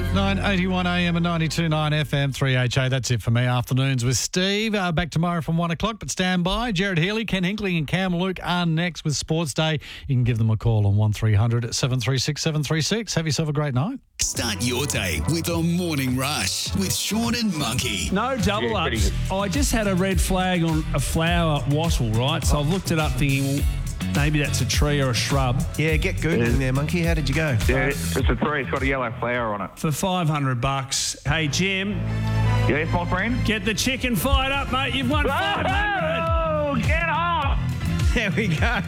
9:81 a.m. and 92.9 FM 3HA. That's it for me. Afternoons with Steve. Back tomorrow from 1 o'clock, but stand by. Jared Healy, Ken Hinkley and Cam Luke are next with Sports Day. You can give them a call on 1300 736 736. Have yourself a great night. Start your day with a morning rush with Sean and Monkey. No double ups. I just had a red flag on a flower wattle, right? So I've looked it up thinking, well, maybe that's a tree or a shrub. Yeah, get Googling there, Monkey. How did you go? Yeah, it's a tree. It's got a yellow flower on it. For $500. Hey, Jim. Yes, my friend? Get the chicken fired up, mate. You've won 500. Oh, get off! There we go.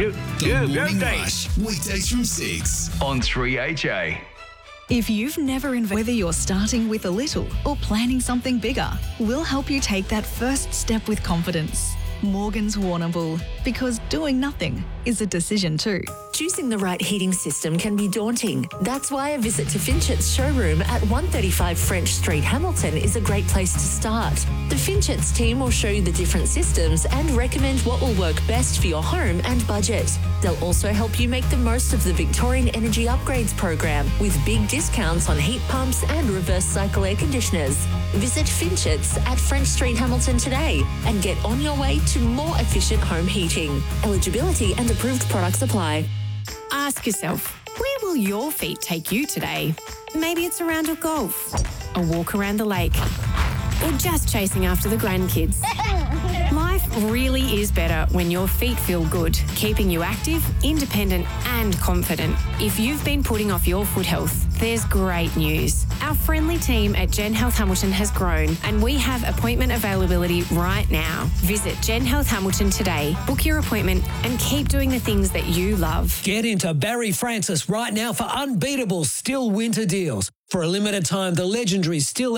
The Morning Rush, weekdays from 6 on 3HA. If you've never invested, whether you're starting with a little or planning something bigger, we'll help you take that first step with confidence. Morgan's Warrnambool, because doing nothing is a decision too. Choosing the right heating system can be daunting. That's why a visit to Finchet's showroom at 135 French Street, Hamilton is a great place to start. The Finchet's team will show you the different systems and recommend what will work best for your home and budget. They'll also help you make the most of the Victorian Energy Upgrades program with big discounts on heat pumps and reverse cycle air conditioners. Visit Finchet's at French Street, Hamilton today and get on your way to more efficient home heating. Eligibility and approved products apply. Ask yourself, where will your feet take you today? Maybe it's a round of golf, a walk around the lake, or just chasing after the grandkids. Life really is better when your feet feel good, keeping you active, independent and confident. If you've been putting off your foot health, there's great news. Our friendly team at Gen Health Hamilton has grown and we have appointment availability right now. Visit Gen Health Hamilton today, book your appointment and keep doing the things that you love. Get into Barry Francis right now for unbeatable Stihl winter deals. For a limited time, the legendary Stihl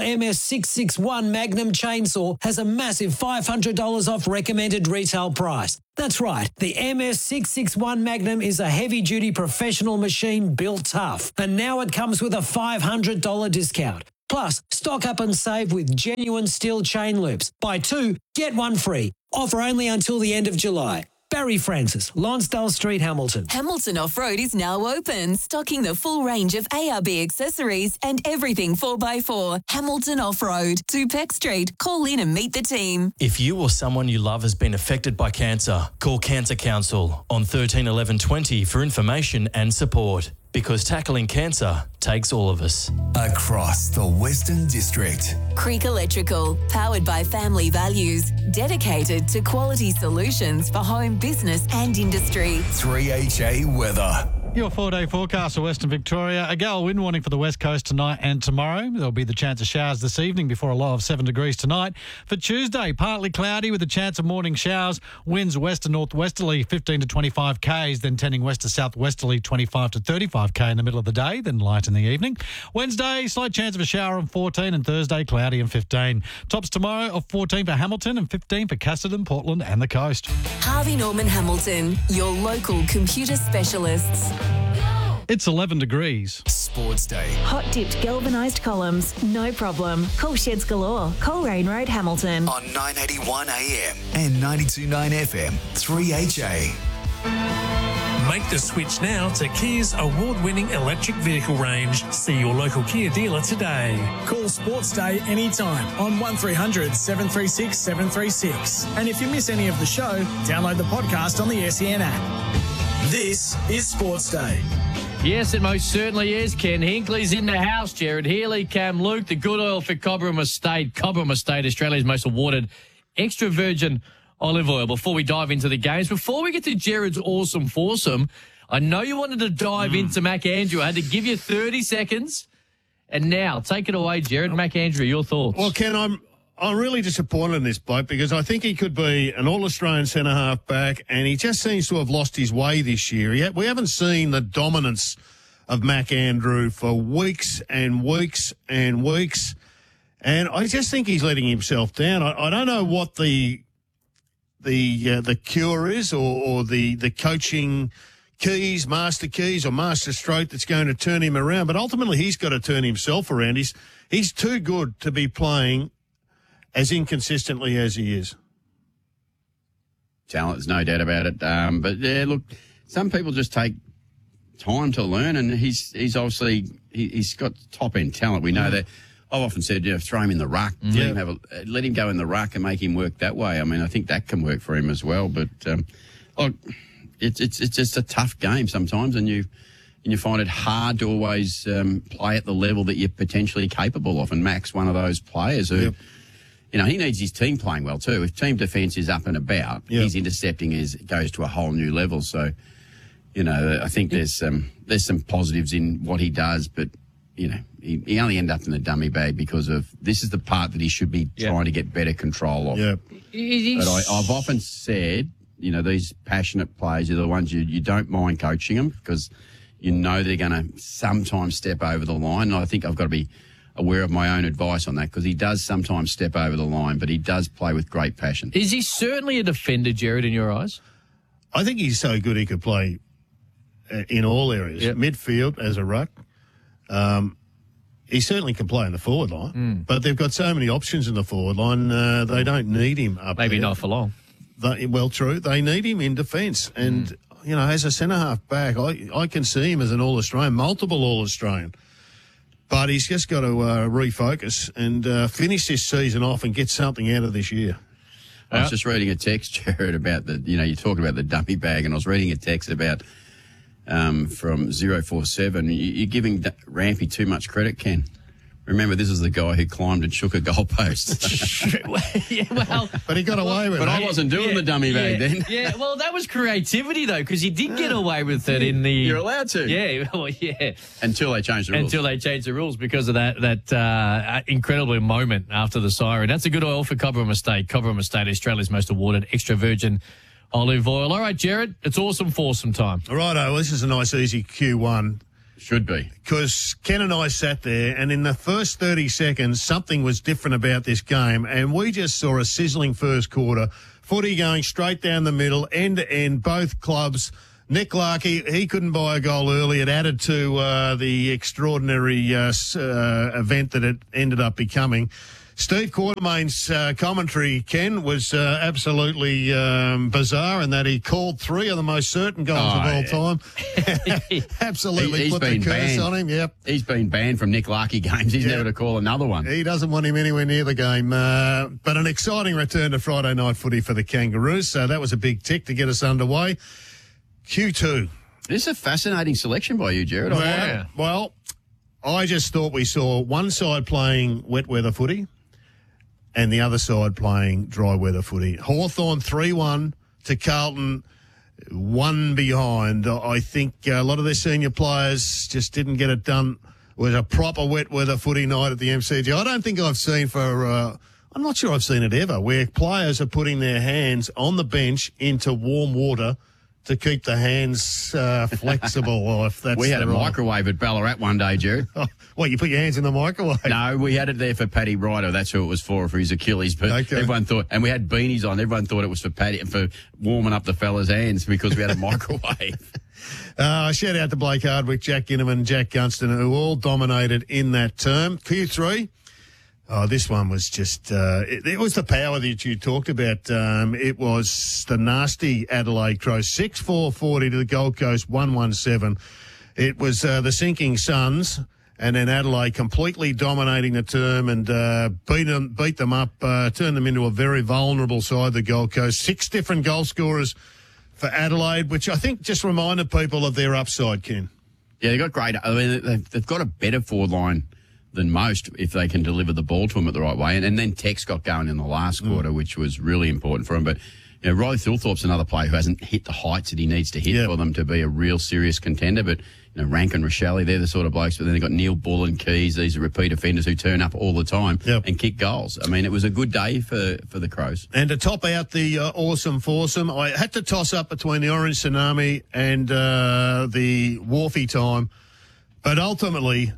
MS661 Magnum chainsaw has a massive $500 off recommended retail price. That's right, the MS661 Magnum is a heavy-duty professional machine built tough, and now it comes with a $500 discount. Plus, stock up and save with genuine Stihl chain loops. Buy two, get one free. Offer only until the end of July. Barry Francis, Lonsdale Street, Hamilton. Hamilton Off-Road is now open, stocking the full range of ARB accessories and everything 4x4. Hamilton Off-Road, 2 Peck Street. Call in and meet the team. If you or someone you love has been affected by cancer, call Cancer Council on 13 11 20 for information and support. Because tackling cancer takes all of us. Across the Western District. Creek Electrical, powered by family values, dedicated to quality solutions for home, business and industry. 3HA weather. Your 4-day forecast for Western Victoria. A gale wind warning for the west coast tonight and tomorrow. There'll be the chance of showers this evening before a low of 7 degrees tonight. For Tuesday, partly cloudy with a chance of morning showers. Winds west to northwesterly 15 to 25 k's, then tending west to southwesterly 25 to 35 k in the middle of the day, then light in the evening. Wednesday, slight chance of a shower on 14, and Thursday, cloudy and 15. Tops tomorrow of 14 for Hamilton and 15 for Casterton, Portland and the coast. Harvey Norman Hamilton, your local computer specialists. It's 11 degrees. Sports Day. Hot dipped galvanised columns, no problem. Call Sheds Galore. Coleraine Road, Hamilton. On 981 AM and 92.9 FM, 3HA. Make the switch now to Kia's award-winning electric vehicle range. See your local Kia dealer today. Call Sports Day anytime on 1300 736 736. And if you miss any of the show, download the podcast on the SEN app. This is Sports Day. Yes, it most certainly is. Ken Hinkley's in the house. Jared Healy, Cam Luke, the good oil for Cobram Estate. Cobram Estate, Australia's most awarded extra virgin olive oil. Before we dive into the games, before we get to Jared's awesome foursome, I know you wanted to dive into Mac Andrew. I had to give you 30 seconds. And now, take it away, Jared. Mac Andrew, your thoughts. Well, Ken, I'm really disappointed in this bloke because I think he could be an All-Australian centre-half back, and he just seems to have lost his way this year. We haven't seen the dominance of Mac Andrew for weeks and weeks and weeks, and I just think he's letting himself down. I don't know what the cure is or the coaching keys, master keys or master stroke that's going to turn him around, but ultimately he's got to turn himself around. He's too good to be playing as inconsistently as he is. Talent, there's no doubt about it. But, yeah, look, some people just take time to learn, and he's obviously he's got top end talent. We know that. I've often said, throw him in the ruck, let him go in the ruck and make him work that way. I mean, I think that can work for him as well. But it's just a tough game sometimes, and you find it hard to always play at the level that you're potentially capable of. And Mac's one of those players who, he needs his team playing well too. If team defence is up and about, his intercepting goes to a whole new level. So, I think there's some positives in what he does, but he only ended up in the dummy bag because of this is the part that he should be trying to get better control of. Yeah. But I've often said, these passionate players are the ones you don't mind coaching them because they're going to sometimes step over the line. And I think I've got to be aware of my own advice on that because he does sometimes step over the line, but he does play with great passion. Is he certainly a defender, Jared, in your eyes? I think he's so good he could play in all areas. Midfield as a ruck. He certainly can play in the forward line, but they've got so many options in the forward line, they don't need him up Maybe there. not for long. True. They need him in defence. And, as a centre-half back, I can see him as an All-Australian, multiple All-Australian. But he's just got to refocus and finish this season off and get something out of this year. I was just reading a text, Jared, about you talked about the dummy bag, and I was reading a text about from 047. You're giving Rampy too much credit, Ken. Remember, this is the guy who climbed and shook a goalpost. But he got away with it. But I wasn't doing the dummy bag then. Yeah, well, that was creativity, though, because he did get away with it in the... You're allowed to. Yeah, well, yeah. Until they changed the rules. Until they changed the rules because of that incredible moment after the siren. That's a good oil for Cobram Estate. Cobram Estate, Australia's most awarded extra virgin olive oil. All right, Jared, it's awesome foursome time. All right, well, this is a nice, easy Q1. Should be. Because Ken and I sat there, and in the first 30 seconds, something was different about this game, and we just saw a sizzling first quarter. Footy going straight down the middle, end to end, both clubs. Nick Larkey, he couldn't buy a goal early. It added to the extraordinary event that it ended up becoming. Steve Quartermain's commentary, Ken, was absolutely bizarre in that he called three of the most certain goals of all time. Absolutely put the curse on him. Yep. He's been banned from Nick Larkey games. He's never to call another one. He doesn't want him anywhere near the game. But an exciting return to Friday night footy for the Kangaroos. So that was a big tick to get us underway. Q2. This is a fascinating selection by you, Jared. Well, I just thought we saw one side playing wet weather footy and the other side playing dry weather footy. Hawthorn 3-1 to Carlton, one behind. I think a lot of their senior players just didn't get it done. It was a proper wet weather footy night at the MCG. I don't think I've seen I'm not sure I've seen it ever, where players are putting their hands on the bench into warm water to keep the hands flexible. Or if that's we had a microwave at Ballarat one day, Jared. What, you put your hands in the microwave? No, we had it there for Paddy Ryder. That's who it was for his Achilles. But everyone thought, and we had beanies on. Everyone thought it was for Paddy, for warming up the fella's hands because we had a microwave. Shout out to Blake Hardwick, Jack Ginneman, Jack Gunston, who all dominated in that term. Q3. Oh, this one was just, it was the power that you talked about. It was the nasty Adelaide Crows, 6-4-40 to the Gold Coast, 1-1-7. It was the sinking Suns, and then Adelaide completely dominating the term and beat them up, turned them into a very vulnerable side, the Gold Coast. 6 different goal scorers for Adelaide, which I think just reminded people of their upside, Ken. Yeah, they've got great, I mean, they've got a better forward line than most if they can deliver the ball to him at the right way. And then Tex got going in the last quarter, which was really important for him. But, Riley Thilthorpe's another player who hasn't hit the heights that he needs to hit for them to be a real serious contender. But, Rank and Rochelle, they're the sort of blokes. But then they've got Neil Bull and Keys. These are repeat offenders who turn up all the time and kick goals. I mean, it was a good day for the Crows. And to top out the awesome foursome, I had to toss up between the Orange Tsunami and the Wharfie time. But ultimately,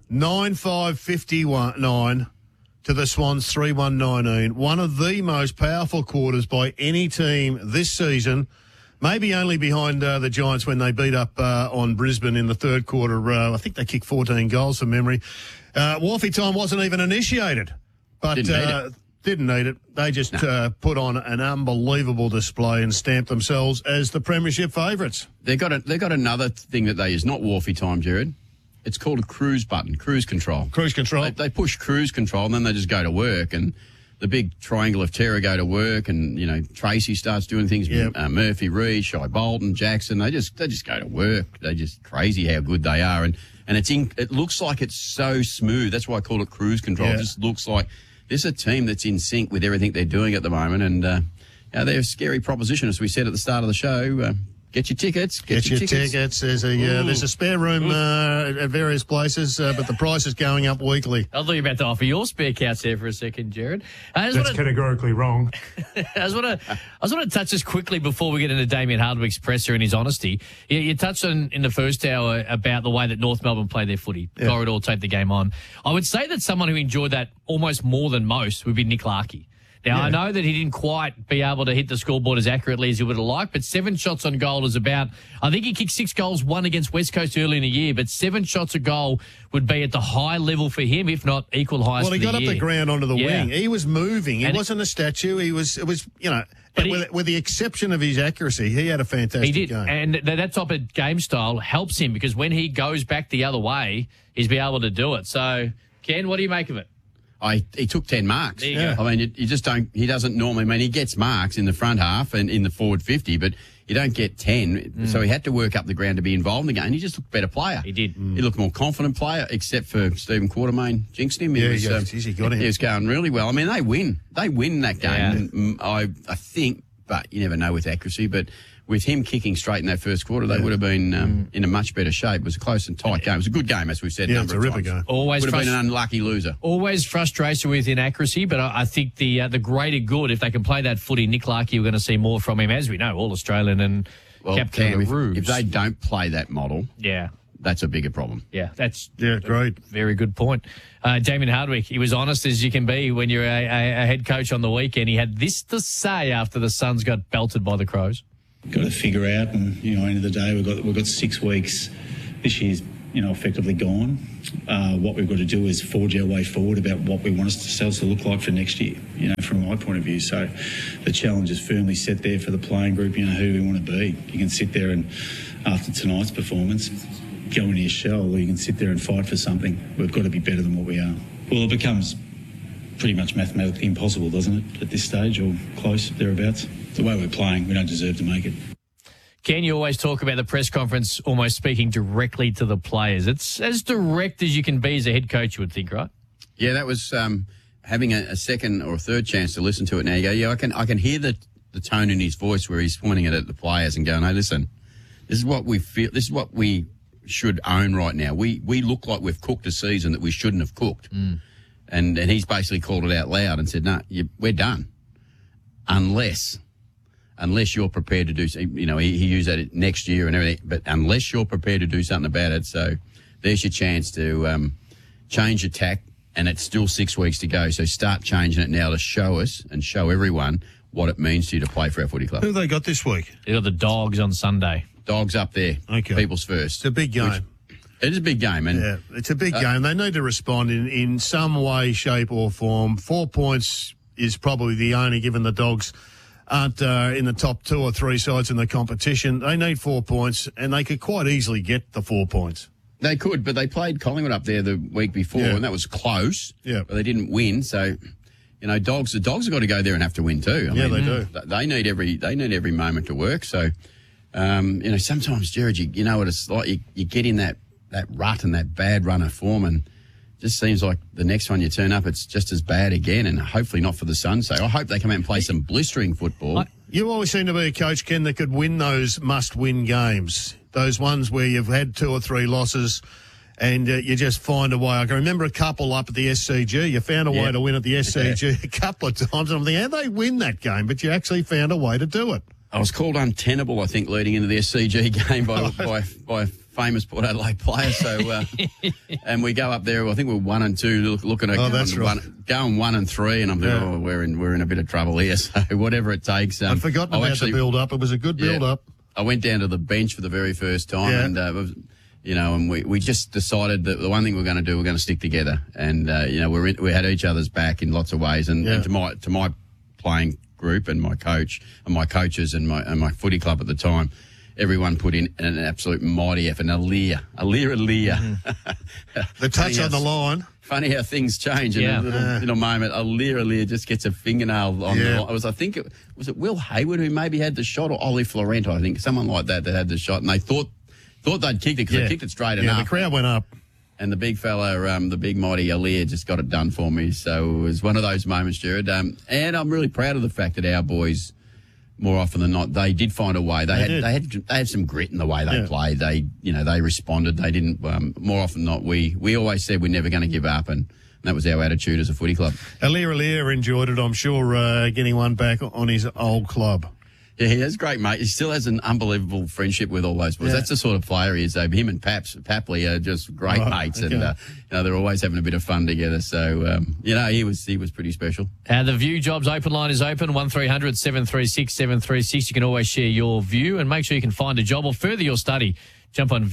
9-5-59 to the Swans, 3-1-19. One of the most powerful quarters by any team this season, maybe only behind the Giants when they beat up on Brisbane in the third quarter. I think they kicked 14 goals from memory. Wharfie time wasn't even initiated. But Didn't need it. They just put on an unbelievable display and stamped themselves as the premiership favourites. They got another thing that they use, not Wharfie time, Jared. It's called a cruise button, cruise control. Cruise control. They push cruise control and then they just go to work, and the big triangle of terror go to work, and Tracy starts doing things. Yep. Murphy, Reid, Shai Bolton, Jackson. They just go to work. They're just crazy how good they are, and it looks like it's so smooth. That's why I call it cruise control. Yeah. It just looks like there's a team that's in sync with everything they're doing at the moment, and they're a scary proposition, as we said at the start of the show. Get your tickets. Get your tickets. There's a spare room at various places, but the price is going up weekly. I thought you were about to offer your spare couch there for a second, Jared. That's categorically wrong. I just want to touch this quickly before we get into Damien Hardwick's presser and his honesty. You touched on in the first hour about the way that North Melbourne play their footy. Yeah. Corridor take the game on. I would say that someone who enjoyed that almost more than most would be Nick Larkey. Now, I know that he didn't quite be able to hit the scoreboard as accurately as he would have liked, but 7 shots on goal is about, I think he kicked 6 goals, 1 against West Coast early in the year, but 7 shots a goal would be at the high level for him, if not equal highest for the year. Well, he got up the ground onto the wing. He was moving. He wasn't a statue. It was with the exception of his accuracy, he had a fantastic game. And that type of game style helps him because when he goes back the other way, he's be able to do it. So, Ken, what do you make of it? He took 10 marks. There you go. I mean, you just don't. He doesn't normally. He gets marks in the front half and in the forward 50, but you don't get 10. So he had to work up the ground to be involved in the game. He just looked a better player. He did. He looked a more confident player, except for Stephen Quartermain jinxed him. He got him. He was going really well. I mean, they win. They win that game. Yeah. I think, but you never know with accuracy. But with him kicking straight in that first quarter, they would have been in a much better shape. It was a close and tight game. It was a good game, as we've said a number of times. Game. Always would have been an unlucky loser. Always frustration with inaccuracy, but I think the greater good, if they can play that footy, Nick Larkey, we're going to see more from him, as we know, All-Australian and captain of the Roos. If they don't play that model, that's a bigger problem. Yeah, that's great. Very good point. Damien Hardwick, he was honest as you can be when you're a head coach on the weekend. He had this to say after the Suns got belted by the Crows. Got to figure out, and end of the day, we've got 6 weeks. This year's effectively gone. What we've got to do is forge our way forward about what we want ourselves to look like for next year. From my point of view, so the challenge is firmly set there for the playing group. Who we want to be. You can sit there and after tonight's performance, go into your shell, or you can sit there and fight for something. We've got to be better than what we are. Well, it becomes pretty much mathematically impossible, doesn't it, at this stage, or close, thereabouts? The way we're playing, we don't deserve to make it. Ken, you always talk about the press conference almost speaking directly to the players. It's as direct as you can be as a head coach, you would think, right? Yeah, that was having a second or a third chance to listen to it now. You go, I can hear the tone in his voice where he's pointing it at the players and going, hey, listen, this is what we feel, this is what we should own right now. We look like we've cooked a season that we shouldn't have cooked. And he's basically called it out loud and said, no, we're done. Unless you're prepared to do, he used that next year and everything, but unless you're prepared to do something about it, so there's your chance to change your tack, and it's still 6 weeks to go, so start changing it now to show us and show everyone what it means to you to play for our footy club. Who have they got this week? They got the Dogs on Sunday. Dogs up there. Okay. People's first. It's a big game. It is a big game. And it's a big game. They need to respond in some way, shape or form. 4 points is probably the only, given the Dogs aren't in the top 2 or 3 sides in the competition. They need 4 points, and they could quite easily get the 4 points. They could, but they played Collingwood up there the week before, and that was close. Yeah. But they didn't win, so the Dogs have got to go there and have to win too. I mean, they do. They need every moment to work. So, sometimes, Jared, you know what it's like. You get in that rut and that bad run of form, and just seems like the next one you turn up, it's just as bad again, and hopefully not for the Suns' sake. I hope they come out and play some blistering football. You always seem to be a coach, Ken, that could win those must-win games, those ones where you've had 2 or 3 losses and you just find a way. I can remember a couple up at the SCG. You found a way to win at the SCG a couple of times, and I'm thinking, how they win that game? But you actually found a way to do it. I was called untenable, I think, leading into the SCG game by a famous Port Adelaide player. So, and we go up there. I think we're 1 and 2, looking at going 1 and 3, and I'm thinking, we're in a bit of trouble here. So whatever it takes. I'd forgotten about the build up. It was a good build up. I went down to the bench for the very first time, and You know, and we just decided that the one thing we're going to do, we're going to stick together. And, you know, we had each other's back in lots of ways. And, and to my playing group and my coach and my coaches and my footy club at the time, everyone put in an absolute mighty effort, a leer. The touch on the line. Funny how things change in a little moment. A leer just gets a fingernail on the line. I think it was Will Hayward who maybe had the shot, or Ollie Florento, I think, someone like that had the shot, and they thought they'd kicked it because they kicked it straight enough. The crowd went up. And the big fella, the big mighty Alir, just got it done for me. So it was one of those moments, Jared. And I'm really proud of the fact that our boys, more often than not, they did find a way. They had some grit in the way they played. They responded. They didn't. More often than not, we always said we're never going to give up, and that was our attitude as a footy club. Alir enjoyed it, I'm sure, getting one back on his old club. Yeah, he has great mate. He still has an unbelievable friendship with all those boys. That's the sort of player he is, though. Him and Papley are just great mates, and they're always having a bit of fun together. So, he was pretty special. The View Jobs open line is open, 1300 736 736. You can always share your view and make sure you can find a job or further your study. Jump on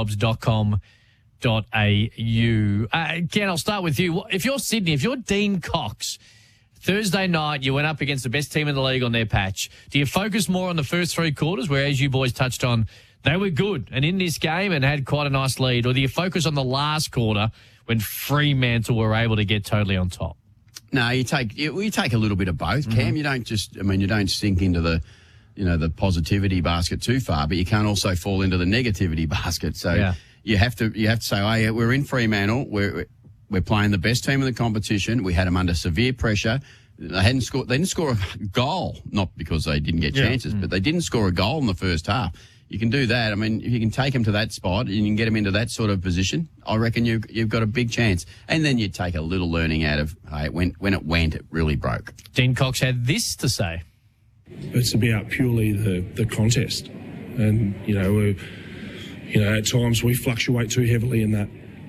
viewjobs.com.au. Ken, I'll start with you. If you're Sydney, if you're Dean Cox, Thursday night, you went up against the best team in the league on their patch. Do you focus more on the first three quarters, where, as you boys touched on, they were good and in this game and had quite a nice lead? Or do you focus on the last quarter when Fremantle were able to get totally on top? No, you take a little bit of both, Cam. You don't you don't sink into the positivity basket too far, but you can't also fall into the negativity basket. So you have to say, oh, yeah, we're in Fremantle. We're playing the best team in the competition. We had them under severe pressure. They didn't score a goal, not because they didn't get chances, but they didn't score a goal in the first half. You can do that. I mean, if you can take them to that spot and you can get them into that sort of position, I reckon you've got a big chance. And then you take a little learning out of, hey, when it went, it really broke. Dean Cox had this to say. It's about purely the contest. And, at times we fluctuate too heavily in that.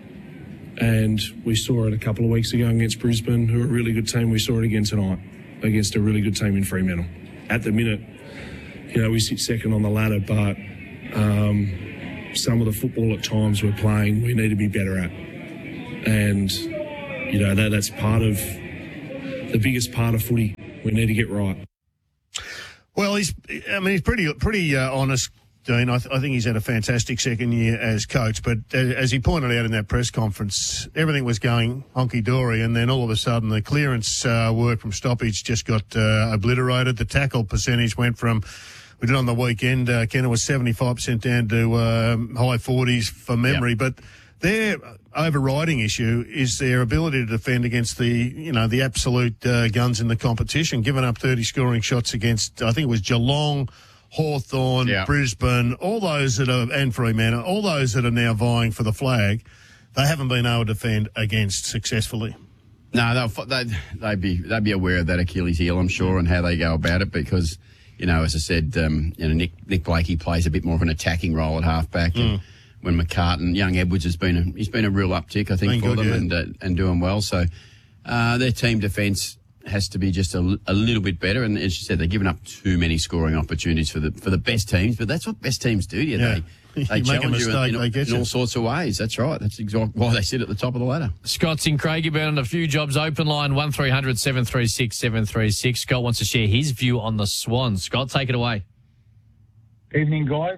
And we saw it a couple of weeks ago against Brisbane, who are a really good team. We saw it again tonight against a really good team in Fremantle. At the minute, we sit second on the ladder, but some of the football at times we're playing, we need to be better at. And, that's part of the biggest part of footy. We need to get right. Well, he's pretty honest, Dean. I think he's had a fantastic second year as coach, but as he pointed out in that press conference, everything was going honky-dory, and then all of a sudden the clearance work from stoppage just got obliterated. The tackle percentage went from, we did on the weekend, Ken, it was 75% down to high 40s from memory, but their overriding issue is their ability to defend against the absolute guns in the competition, giving up 30 scoring shots against, I think it was Geelong, Hawthorn, Brisbane, all those and Fremantle, all those that are now vying for the flag, they haven't been able to defend against successfully. No, they'd be aware of that Achilles heel, I'm sure, and how they go about it, because, as I said, Nick Blakey plays a bit more of an attacking role at halfback. And when McCartan, young Edwards he's been a real uptick, I think, for them and doing well. So their team defence has to be just a little bit better, and as you said, they're giving up too many scoring opportunities for the best teams. But that's what best teams do to you. Yeah. They challenge you in all sorts of ways. That's right. That's exactly why they sit at the top of the ladder. Scott's in Craigieburn on a Few Jobs open line, 1300 736 736. Scott wants to share his view on the Swans. Scott, take it away. Evening, guys.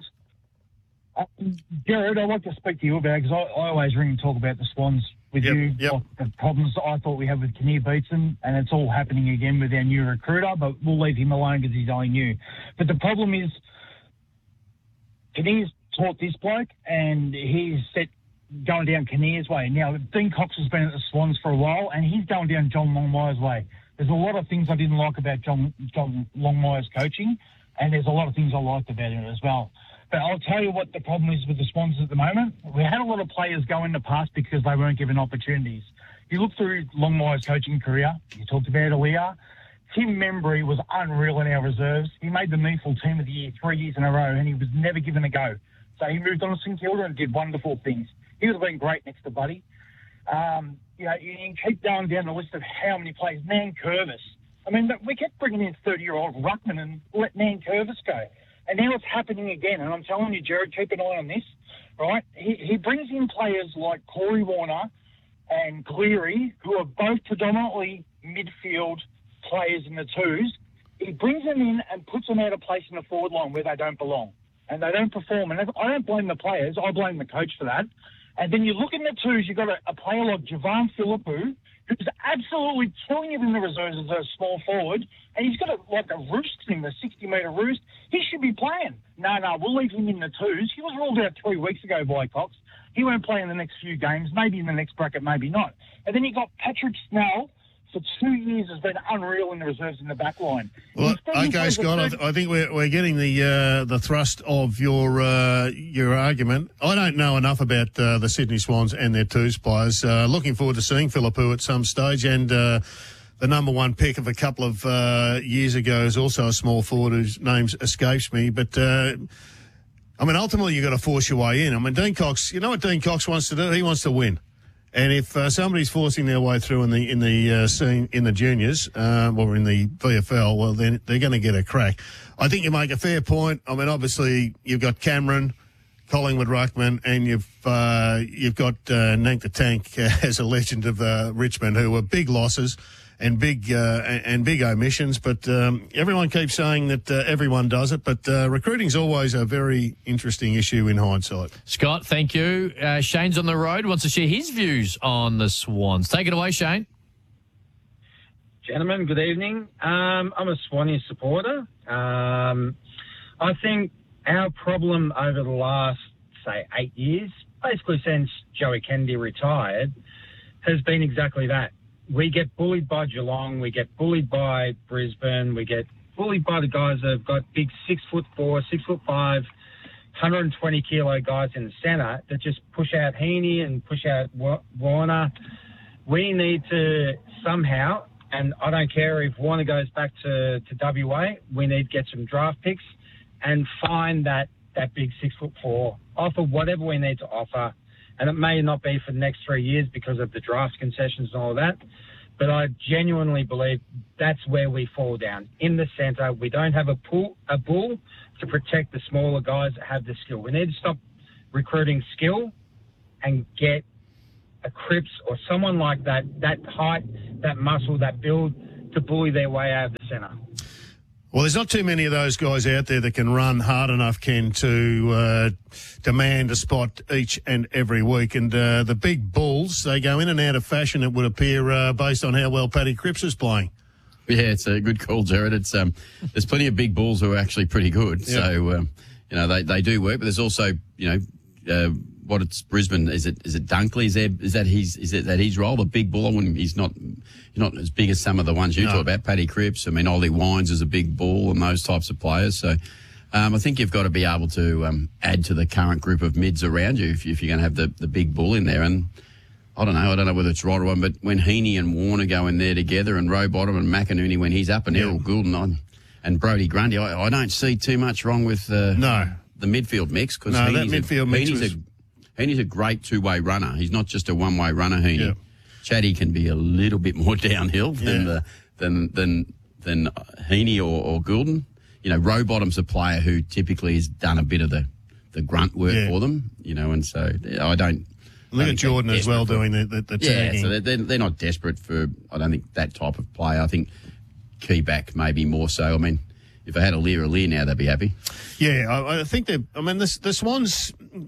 Jared, I'd like to speak to you about it, because I always ring and talk about the Swans with you, like the problems I thought we had with Kinnear Beatson, and it's all happening again with our new recruiter, but we'll leave him alone because he's only new. But the problem is, Kinnear's taught this bloke, and he's going down Kinnear's way. Now, Dean Cox has been at the Swans for a while, and he's going down John Longmire's way. There's a lot of things I didn't like about John Longmire's coaching, and there's a lot of things I liked about him as well. But I'll tell you what the problem is with the Swans at the moment. We had a lot of players go in the past because they weren't given opportunities. You look through Longmire's coaching career, you talked about Aaliyah. Tim Membry was unreal in our reserves. He made the NEAFL Team of the Year 3 years in a row, and he was never given a go. So he moved on to St Kilda and did wonderful things. He would have been great next to Buddy. You can keep going down the list of how many players. Nan Curvis. I mean, we kept bringing in 30-year-old Ruckman and let Nan Curvis go. And now it's happening again. And I'm telling you, Jared, keep an eye on this, right? He brings in players like Corey Warner and Cleary, who are both predominantly midfield players in the twos. He brings them in and puts them out of place in the forward line where they don't belong. And they don't perform. And I don't blame the players. I blame the coach for that. And then you look in the twos, you've got a player like Javan Philippou, who's absolutely killing it in the reserves as a small forward. And he's got a roost in the 60-metre roost. He should be playing. No, we'll leave him in the twos. He was ruled out 3 weeks ago by Cox. He won't play in the next few games, maybe in the next bracket, maybe not. And then you got Patrick Snell, for 2 years has been unreal in the reserves in the back line. Well, okay, Scott, I think we're getting the thrust of your argument. I don't know enough about the Sydney Swans and their twos players. Looking forward to seeing Philippou at some stage, and the number one pick of a couple of years ago is also a small forward whose name escapes me. But, ultimately you've got to force your way in. Dean Cox, you know what Dean Cox wants to do? He wants to win. And if somebody's forcing their way through in the scene in the juniors or in the VFL, well, then they're going to get a crack. I think you make a fair point. Obviously you've got Cameron, Collingwood ruckman, and you've got Nank the Tank as a legend of Richmond, who were big losses and big omissions. But everyone keeps saying that everyone does it. But recruiting's always a very interesting issue in hindsight. Scott, thank you. Shane's on the road, wants to share his views on the Swans. Take it away, Shane. Gentlemen, good evening. I'm a Swanee supporter. I think our problem over the last, say, 8 years, basically since Joey Kennedy retired, has been exactly that. We get bullied by Geelong, we get bullied by Brisbane, we get bullied by the guys that have got big 6'4", 6'5", 120-kilo guys in the centre that just push out Heaney and push out Warner. We need to somehow, and I don't care if Warner goes back to WA, we need to get some draft picks and find that big 6'4", offer whatever we need to offer. And it may not be for the next 3 years because of the draft concessions and all that. But I genuinely believe that's where we fall down. In the centre, we don't have a bull to protect the smaller guys that have the skill. We need to stop recruiting skill and get a Cripps or someone like that height, that muscle, that build to bully their way out of the centre. Well, there's not too many of those guys out there that can run hard enough, Ken, to demand a spot each and every week. And the big bulls, they go in and out of fashion, it would appear, based on how well Paddy Cripps is playing. Yeah, it's a good call, Jared. It's there's plenty of big bulls who are actually pretty good. Yep. So, they do work. But there's also, what it's Brisbane, is it Dunkley? Is that his role? The big bull? He's not as big as some of the ones you talk about. Paddy Cripps. Ollie Wines is a big bull and those types of players. So I think you've got to be able to add to the current group of mids around you if you're going to have the big bull in there. And I don't know whether it's right or wrong, but when Heaney and Warner go in there together and Rowbottom and McInerney when he's up and Errol Goulden and Brodie Grundy, I don't see too much wrong with the midfield mix. Cause that midfield mix Heaney's a great two-way runner. He's not just a one-way runner, Heaney. Yeah. Chatty can be a little bit more downhill than Heaney or Goulden. Rowbottom's a player who typically has done a bit of the grunt work for them. And so I don't. Look at Jordan as well doing the tagging. So they're not desperate for. I don't think that type of player. I think Keyback maybe more so. If I had a Lear now, they'd be happy. Yeah, I think they're. The Swans.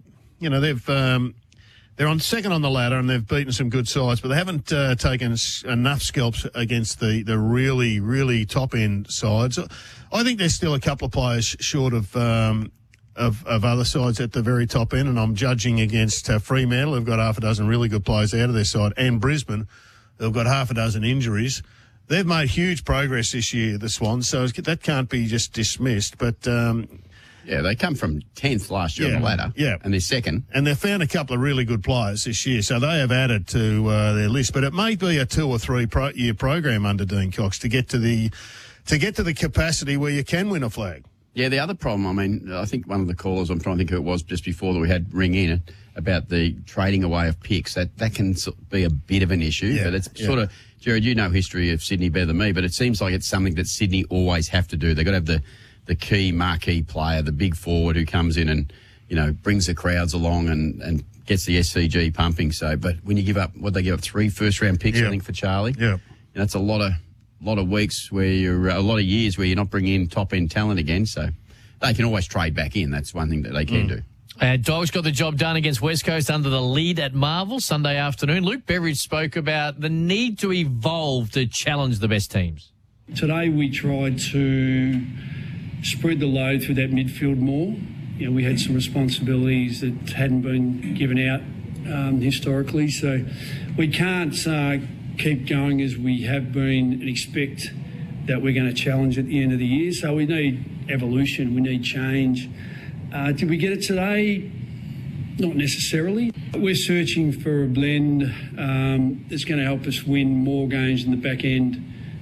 They're on second on the ladder and they've beaten some good sides, but they haven't taken enough scalps against the really, really top-end sides. I think there's still a couple of players short of other sides at the very top end, and I'm judging against Fremantle, who've got half a dozen really good players out of their side, and Brisbane, who've got half a dozen injuries. They've made huge progress this year, the Swans, so that can't be just dismissed, but... Yeah, they come from 10th last year on the ladder. Yeah. And they're second. And they've found a couple of really good players this year, so they have added to their list. But it may be a 2 or 3 year program under Dean Cox to get to the capacity where you can win a flag. Yeah, the other problem, I think one of the callers, I'm trying to think who it was just before that we had ring in about the trading away of picks. That can be a bit of an issue. Yeah, but it's sort of, Jared, you know history of Sydney better than me, but it seems like it's something that Sydney always have to do. They've got to have the key marquee player, the big forward who comes in and, brings the crowds along and gets the SCG pumping. So, but when you give up, they give up 3 first-round picks, I think, for Charlie. Yeah. That's a lot of weeks where a lot of years where you're not bringing in top-end talent again. So they can always trade back in. That's one thing that they can do. Dogs got the job done against West Coast under the lead at Marvel Sunday afternoon. Luke Beveridge spoke about the need to evolve to challenge the best teams. Today we tried to spread the load through that midfield more. We had some responsibilities that hadn't been given out historically, so we can't keep going as we have been and expect that we're going to challenge at the end of the year. So we need evolution, we need change. Did we get it today? Not necessarily. We're searching for a blend that's going to help us win more games in the back end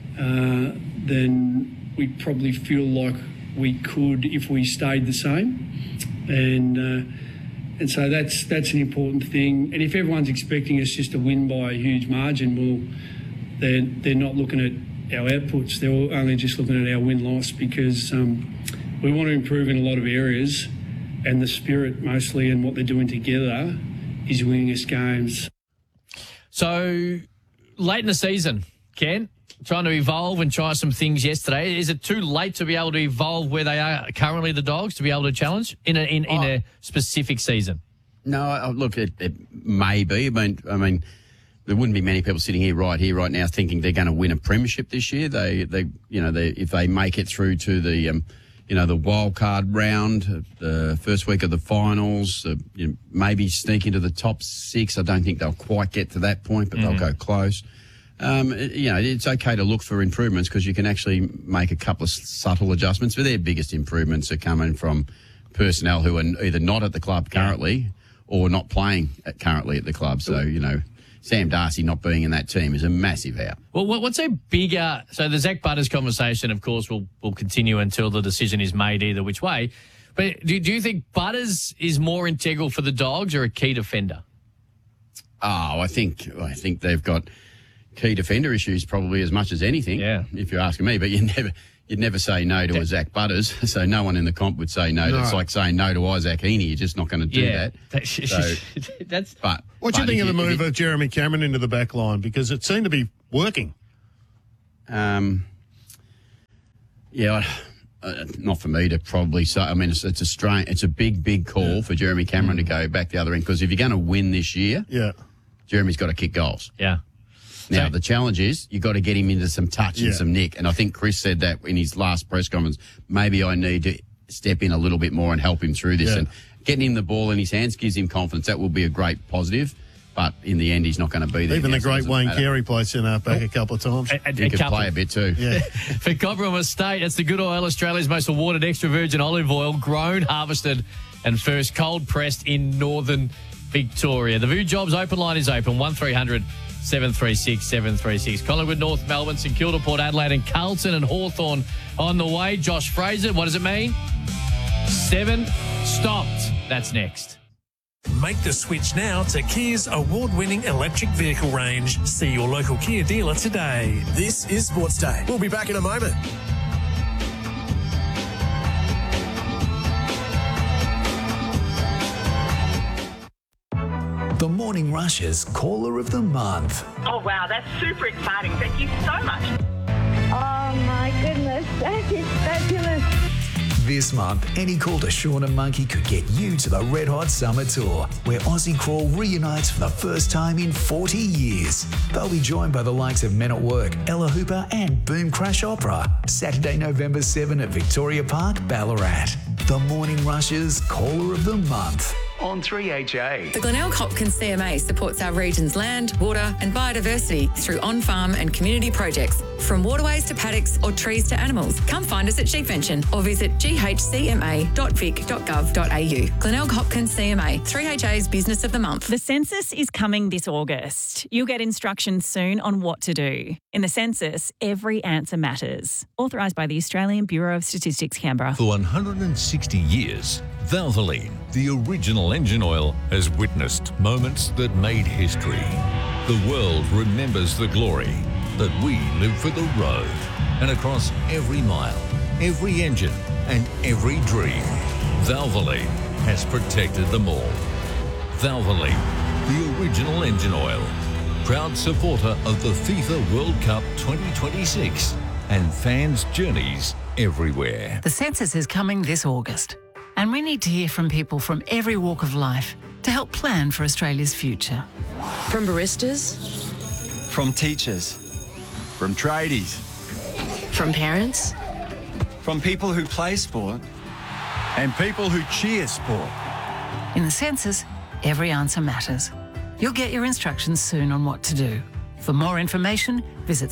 than we probably feel like we could if we stayed the same. And so that's an important thing. And if everyone's expecting us just to win by a huge margin, well, they're not looking at our outputs. They're only just looking at our win-loss because we want to improve in a lot of areas, and the spirit mostly and what they're doing together is winning us games. So late in the season, Ken, trying to evolve and try some things yesterday. Is it too late to be able to evolve where they are currently, the Dogs, to be able to challenge in a specific season? No, look, it may be. I mean, there wouldn't be many people sitting here right now thinking they're going to win a premiership this year. They if they make it through to the the wild card round, the first week of the finals, maybe sneak into the top 6. I don't think they'll quite get to that point, but they'll go close. It's okay to look for improvements because you can actually make a couple of subtle adjustments, but their biggest improvements are coming from personnel who are either not at the club currently or not playing currently at the club. So, Sam Darcy not being in that team is a massive out. Well, what's a bigger... So the Zach Butters conversation, of course, will continue until the decision is made either which way. But do you think Butters is more integral for the Dogs or a key defender? Oh, I think they've got key defender issues probably as much as anything, if you're asking me. But you'd never say no to a Zach Butters, so no one in the comp would say no. It's like saying no to Isaac Heaney. You're just not going to do that. So, what do you think of the move of Jeremy Cameron into the back line? Because it seemed to be working. Not for me to probably say. I mean, it's a big call for Jeremy Cameron to go back the other end, because if you're going to win this year, Jeremy's got to kick goals. Yeah. Now, the challenge is you've got to get him into some touch and some nick. And I think Chris said that in his last press conference. Maybe I need to step in a little bit more and help him through this. And getting him the ball in his hands gives him confidence. That will be a great positive. But in the end, he's not going to be there. Even the great Wayne Carey played centre back a couple of times. He could play a bit too. Yeah. For Cobram Estate, it's the Good Oil, Australia's most awarded extra virgin olive oil, grown, harvested and first cold pressed in northern Victoria. The VU Jobs open line is open, 1300 736 736. Collingwood, North Melbourne, St Kilda, Port Adelaide and Carlton and Hawthorn on the way. Josh Fraser, what does it mean? 7 stopped. That's next. Make the switch now to Kia's award-winning electric vehicle range. See your local Kia dealer today. This is Sports Day. We'll be back in a moment. The Morning Rush's Caller of the Month. Oh, wow, that's super exciting. Thank you so much. Oh, my goodness. That is fabulous. This month, any call to Sean and Monkey could get you to the Red Hot Summer Tour, where Aussie Crawl reunites for the first time in 40 years. They'll be joined by the likes of Men at Work, Ella Hooper and Boom Crash Opera. Saturday, November 7 at Victoria Park, Ballarat. The Morning Rush's Caller of the Month. On 3HA. The Glenelg Hopkins CMA supports our region's land, water and biodiversity through on-farm and community projects, from waterways to paddocks or trees to animals. Come find us at Sheepvention or visit ghcma.vic.gov.au. Glenelg Hopkins CMA, 3HA's Business of the Month. The census is coming this August. You'll get instructions soon on what to do. In the census, every answer matters. Authorised by the Australian Bureau of Statistics, Canberra. For 160 years, Valvoline, the original engine oil, has witnessed moments that made history. The world remembers the glory, but we live for the road. And across every mile, every engine and every dream, Valvoline has protected them all. Valvoline, the original engine oil. Proud supporter of the FIFA World Cup 2026 and fans' journeys everywhere. The census is coming this August, and we need to hear from people from every walk of life to help plan for Australia's future. From baristas, from teachers, from tradies, from parents, from people who play sport, and people who cheer sport. In the census, every answer matters. You'll get your instructions soon on what to do. For more information, visit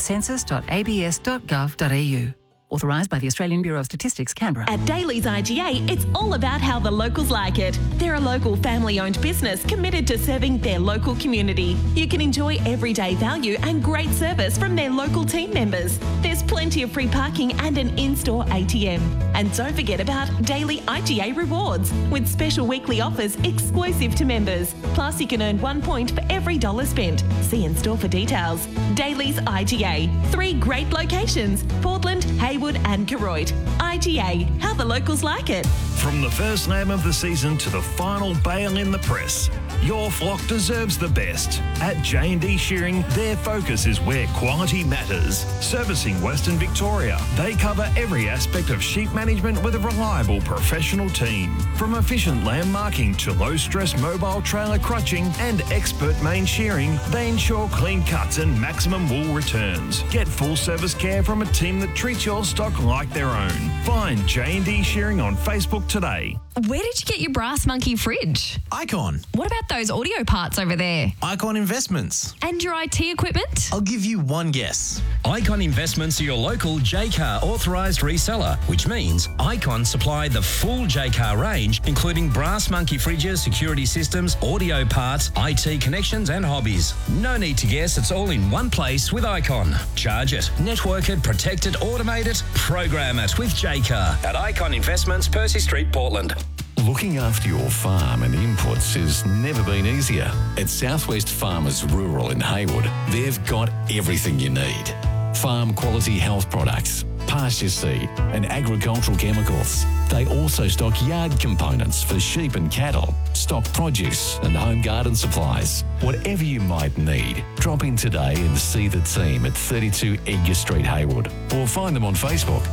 census.abs.gov.au. Authorised by the Australian Bureau of Statistics, Canberra. At Daly's IGA, it's all about how the locals like it. They're a local family-owned business committed to serving their local community. You can enjoy everyday value and great service from their local team members. There's plenty of free parking and an in-store ATM. And don't forget about Daily IGA Rewards, with special weekly offers exclusive to members. Plus, you can earn 1 point for every $1 spent. See in-store for details. Daly's IGA. 3 great locations: Portland, Hayward and Koroit. IGA, how the locals like it. From the first lamb of the season to the final bale in the press, your flock deserves the best. At J&D Shearing, their focus is where quality matters. Servicing Western Victoria, they cover every aspect of sheep management with a reliable professional team. From efficient lamb marking to low-stress mobile trailer crutching and expert main shearing, they ensure clean cuts and maximum wool returns. Get full service care from a team that treats your stock like their own. Find J&D Shearing on Facebook today. Where did you get your Brass Monkey fridge? Icon. What about those audio parts over there? Icon Investments. And your IT equipment? I'll give you one guess. Icon Investments are your local Jaycar authorised reseller, which means Icon supply the full Jaycar range, including Brass Monkey fridges, security systems, audio parts, IT connections and hobbies. No need to guess, it's all in one place with Icon. Charge it, network it, protect it, automate it, program it with Jaycar at Icon Investments, Percy Street, Portland. Looking after your farm and inputs has never been easier. At Southwest Farmers Rural in Hayward, they've got everything you need. Farm quality health products, pasture seed and agricultural chemicals. They also stock yard components for sheep and cattle, stock produce and home garden supplies. Whatever you might need, drop in today and see the team at 32 Edgar Street, Hayward, or find them on Facebook.